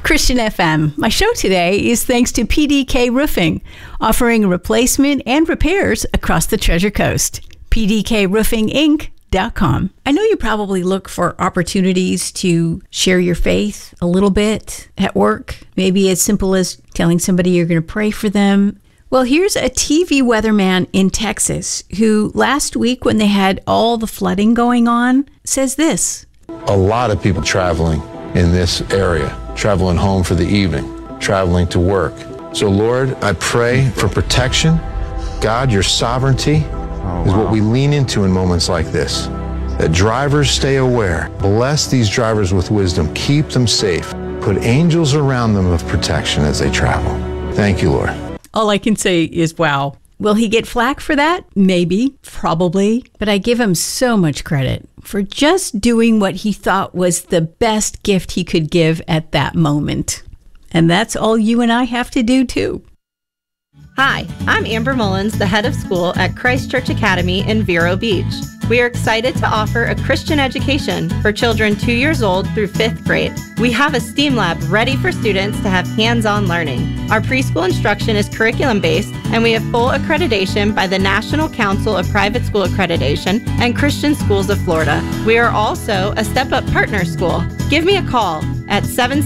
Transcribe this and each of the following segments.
Christian FM. My show today is thanks to PDK Roofing, offering replacement and repairs across the Treasure Coast. PDKRoofingInc.com. I know you probably look for opportunities to share your faith a little bit at work, maybe as simple as telling somebody you're going to pray for them. Well, here's a TV weatherman in Texas who last week, when they had all the flooding going on, says this. A lot of people traveling in this area, traveling home for the evening, traveling to work. So, Lord, I pray for protection. God, your sovereignty is what we lean into in moments like this. That drivers stay aware. Bless these drivers with wisdom. Keep them safe. Put angels around them of protection as they travel. Thank you, Lord. All I can say is, wow. Will he get flack for that? Maybe, probably. But I give him so much credit for just doing what he thought was the best gift he could give at that moment. And that's all you and I have to do, too. Hi, I'm Amber Mullins, the head of school at Christ Church Academy in Vero Beach. We are excited to offer a Christian education for children 2 years old through 5th grade. We have a STEAM lab ready for students to have hands-on learning. Our preschool instruction is curriculum-based, and we have full accreditation by the National Council of Private School Accreditation and Christian Schools of Florida. We are also a Step Up Partner School. Give me a call at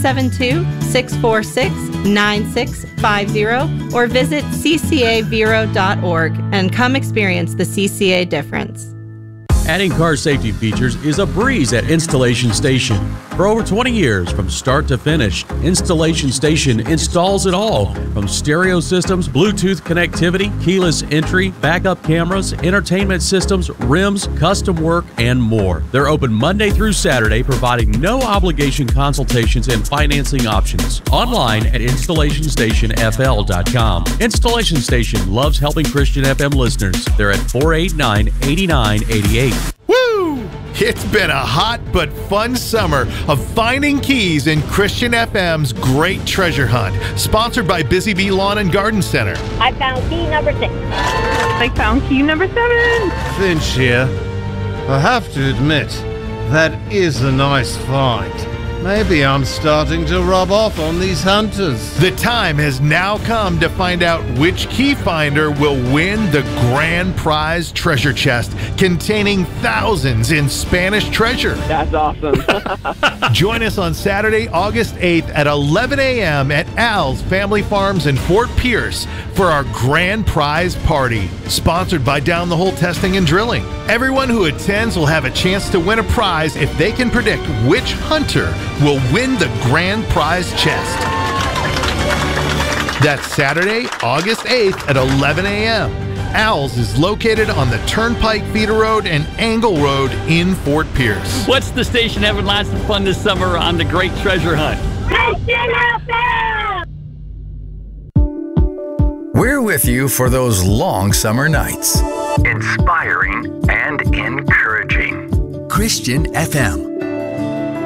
772-646-9650 or visit ccavero.org and come experience the CCA difference. Adding car safety features is a breeze at Installation Station. For over 20 years, from start to finish, Installation Station installs it all, from stereo systems, Bluetooth connectivity, keyless entry, backup cameras, entertainment systems, rims, custom work, and more. They're open Monday through Saturday, providing no obligation consultations and financing options. Online at InstallationStationFL.com. Installation Station loves helping Christian FM listeners. They're at 489-8988. Woo! It's been a hot but fun summer of finding keys in Christian FM's Great Treasure Hunt, sponsored by Busy Bee Lawn and Garden Center. I found key number 6. I found key number 7. Finch here. I have to admit, that is a nice find. Maybe I'm starting to rub off on these hunters. The time has now come to find out which key finder will win the grand prize treasure chest containing thousands in Spanish treasure. That's awesome. Join us on Saturday, August 8th at 11 a.m. at Al's Family Farms in Fort Pierce for our grand prize party, sponsored by Down the Hole Testing and Drilling. Everyone who attends will have a chance to win a prize if they can predict which hunter will win the grand prize chest. That's Saturday, August 8th at 11 a.m. Al's is located on the Turnpike Feeder Road and Angle Road in Fort Pierce. What's the station having lots of fun this summer on the Great Treasure Hunt? Christian FM! We're with you for those long summer nights. Inspiring and encouraging. Christian FM.